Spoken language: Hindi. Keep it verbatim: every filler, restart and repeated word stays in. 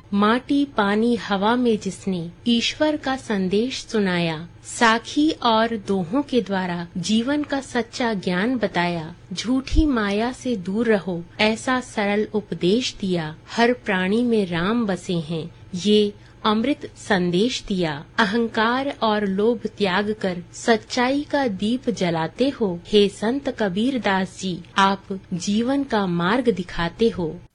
माटी पानी हवा में जिसने ईश्वर का संदेश सुनाया, साखी और दोहों के द्वारा जीवन का सच्चा ज्ञान बताया, झूठी माया से दूर रहो ऐसा सरल उपदेश दिया, हर प्राणी में राम बसे हैं ये अमृत संदेश दिया, अहंकार और लोभ त्याग कर सच्चाई का दीप जलाते हो, हे संत कबीर दास जी आप जीवन का मार्ग दिखाते हो।